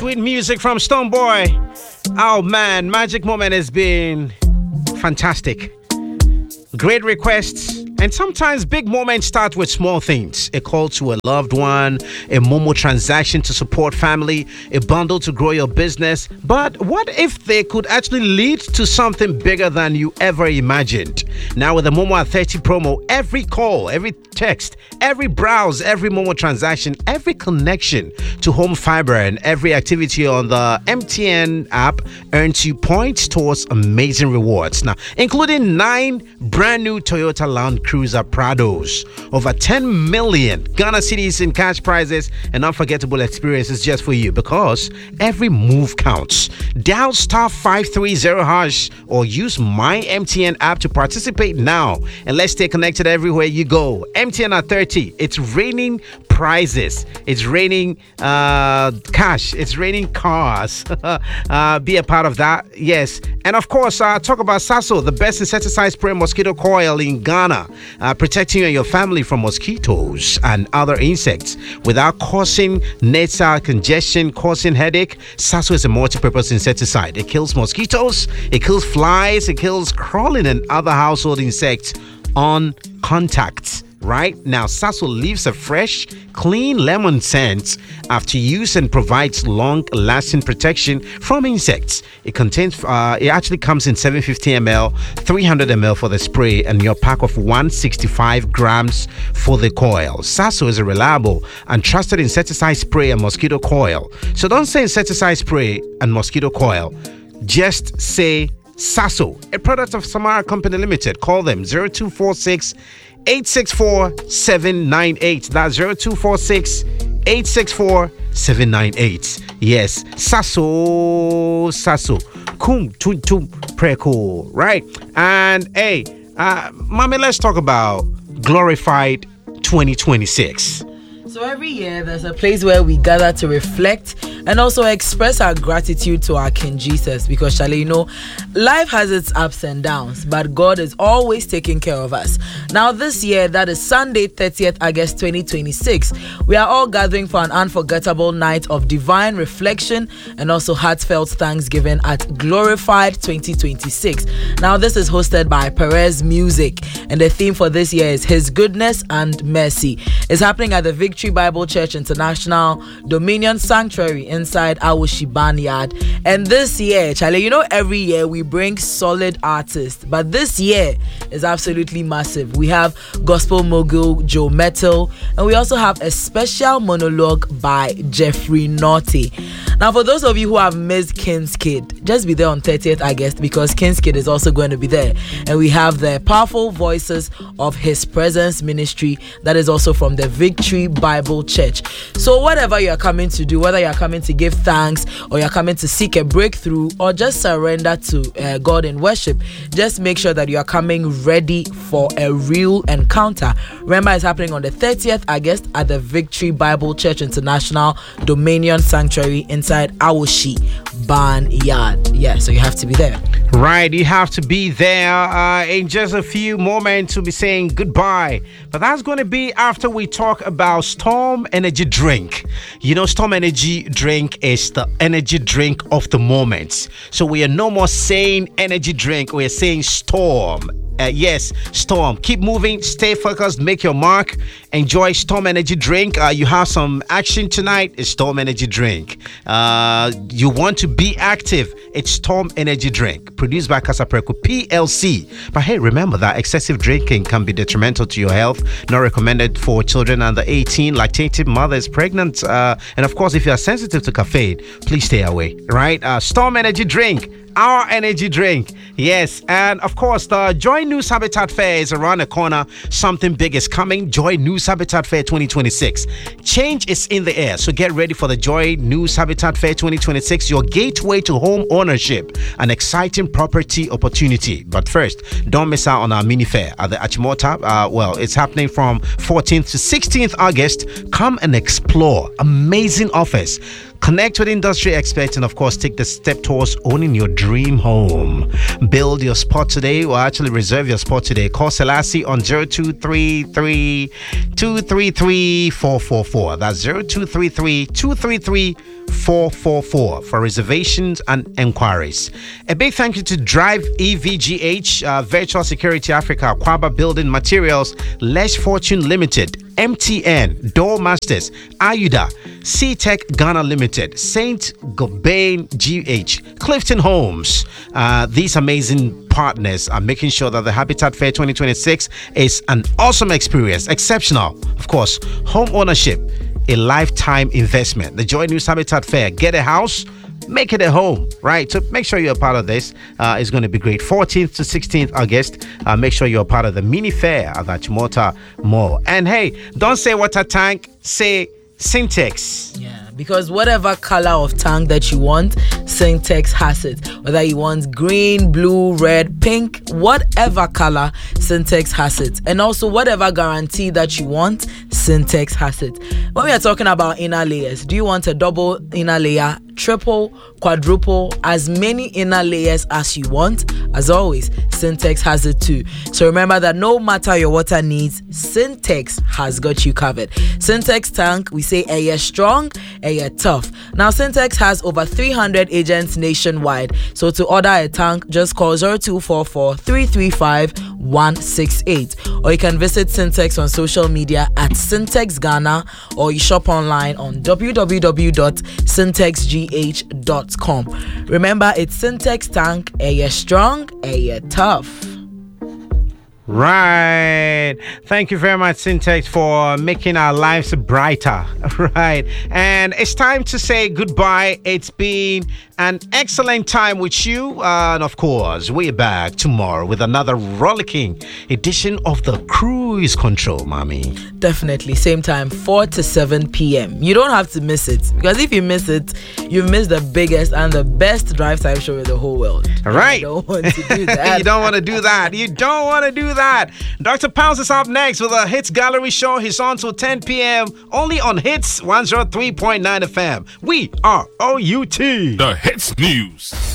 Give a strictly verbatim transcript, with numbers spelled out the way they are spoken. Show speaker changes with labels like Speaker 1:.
Speaker 1: Sweet music from Stonebwoy. Oh man, Magic Moment has been fantastic. Great requests. And sometimes big moments start with small things. A call to a loved one, a Momo transaction to support family, a bundle to grow your business. But what if they could actually lead to something bigger than you ever imagined? Now with the Momo at thirty promo, every call, every text, every browse, every Momo transaction, every connection to home fiber and every activity on the M T N app earns you points towards amazing rewards. Now, including nine brand new Toyota Land Cruiser Prados, over ten million Ghana cedis in cash prizes and unforgettable experiences just for you, because every move counts. Dial star five three zero hash or use my M T N app to participate now, and let's stay connected everywhere you go. M T N at thirty, it's raining prizes, it's raining uh, cash, it's raining cars. uh, be a part of that, yes. And of course, uh, talk about Sasso, the best insecticide spray mosquito coil in Ghana, uh, protecting you and your family from mosquitoes and other insects without causing nasal congestion, causing headache. Sasso is a multi-purpose insecticide. It kills mosquitoes, it kills flies, it kills crawling and other household insects on contact. Right now, Sasso leaves a fresh, clean lemon scent after use and provides long-lasting protection from insects. It contains, uh, it actually comes in seven hundred fifty milliliters, three hundred milliliters for the spray, and your pack of one hundred sixty-five grams for the coil. Sasso is a reliable and trusted insecticide spray and mosquito coil. So don't say insecticide spray and mosquito coil. Just say Sasso, a product of Samara Company Limited. Call them zero two four six, eight six four, seven nine eight. That's zero two four six, eight six four, seven nine eight. Yes, Sasso, Sasso. Kum tum tum pre-cool, right? And hey, uh, mommy, let's talk about Glorified twenty twenty-six.
Speaker 2: So every year there's a place where we gather to reflect and also express our gratitude to our King Jesus, because Charlie, you know, life has its ups and downs, but God is always taking care of us. Now this year, that is Sunday, thirtieth August twenty twenty-six, we are all gathering for an unforgettable night of divine reflection and also heartfelt thanksgiving at Glorified twenty twenty-six. Now this is hosted by Perez Music, and the theme for this year is His Goodness and Mercy. It's happening at the Victory Bible Church International Dominion Sanctuary inside Awoshi Barnyard. And this year, Charlie, you know, every year we bring solid artists, but this year is absolutely massive. We have gospel mogul Joe Mettle, and we also have a special monologue by Jeffrey Naughty. Now, for those of you who have missed King's Kid, just be there on thirtieth August, because King's Kid is also going to be there. And we have the powerful voices of His Presence Ministry that is also from the Victory Bible Church. So whatever you are coming to do, whether you are coming to give thanks or you are coming to seek a breakthrough or just surrender to uh, God in worship, just make sure that you are coming ready for a real encounter. Remember, it's happening on the thirtieth August at the Victory Bible Church International Dominion Sanctuary inside Awoshi Barnyard. Yeah, so you have to be there.
Speaker 1: Right, you have to be there. Uh, in just a few moments, we'll be saying goodbye. But that's going to be after we talk about Storm Energy Drink. You know, Storm Energy Drink is the energy drink of the moment. So we are no more saying energy drink. We are saying Storm. Uh, yes, Storm. Keep moving, stay focused, make your mark. Enjoy Storm Energy Drink. Uh, you have some action tonight. It's Storm Energy Drink. Uh, you want to be active. It's Storm Energy Drink. Produced by Casapreco P L C. But hey, remember that excessive drinking can be detrimental to your health. Not recommended for children under eighteen, lactating mothers, pregnant. Uh, and of course, if you are sensitive to caffeine, please stay away. Right? Uh, Storm Energy Drink. Our energy drink. Yes, and of course, the Joy News Habitat Fair is around the corner. Something big is coming. Joy News Habitat Fair twenty twenty-six. Change is in the air, so get ready for the Joy News Habitat Fair twenty twenty-six, your gateway to home ownership, an exciting property opportunity. But first, don't miss out on our mini fair at the Achimota. Uh, well, it's happening from fourteenth to sixteenth August. Come and explore amazing offers. Connect with industry experts and, of course, take the step towards owning your dream home. Build your spot today, or actually reserve your spot today. Call Selassie on zero two three three, two three three, four four four. That's zero two three three, two three three, four four four for reservations and enquiries. A big thank you to Drive E V G H, uh, Virtual Security Africa, Kwaba Building Materials, Lesh Fortune Limited, M T N, Doormasters, Ayuda, C-Tech Ghana Limited, Saint Gobain G H, Clifton Homes. Uh, these amazing partners are making sure that the Habitat Fair twenty twenty-six is an awesome experience, exceptional. Of course, home ownership, a lifetime investment. The Joy News Habitat Fair. Get a house, make it a home, right? So make sure you're part of this. Uh, it's going to be great. fourteenth to sixteenth August. Uh, make sure you're part of the mini fair at the Chumota Mall. And hey, don't say water tank, say Syntex.
Speaker 2: Yeah, because whatever color of tank that you want, Syntex has it. Whether you want green, blue, red, pink, whatever color, Syntex has it. And also whatever guarantee that you want, Syntex has it. When we are talking about inner layers, do you want a double inner layer, triple, quadruple, as many inner layers as you want? As always, Syntex has it too. So remember that no matter your water needs, Syntex has got you covered. Syntex tank, we say a year strong, a year tough. Now Syntex has over three hundred agents nationwide. So to order a tank, just call zero two four four, three three five, one six eight, or you can visit Syntex on social media at Syntex Ghana, or you shop online on w w w dot syntex g h dot com. Remember, it's Syntex tank, a year strong, a year tough.
Speaker 1: Right. Thank you very much, Syntex, for making our lives brighter. Right. And it's time to say goodbye. It's been an excellent time with you. Uh, and of course, we're back tomorrow with another rollicking edition of the Cruise Control, Mommy.
Speaker 2: Definitely. Same time, four to seven p.m. You don't have to miss it, because if you miss it, you miss the biggest and the best drive time show in the whole world.
Speaker 1: All right.
Speaker 2: You don't want to do that.
Speaker 1: You don't want to do that. You don't want to do that. That. Doctor Pounds is up next with a Hits Gallery show. He's on till ten p.m. only on Hits one oh three point nine F M. We are O U T.
Speaker 3: The Hits News.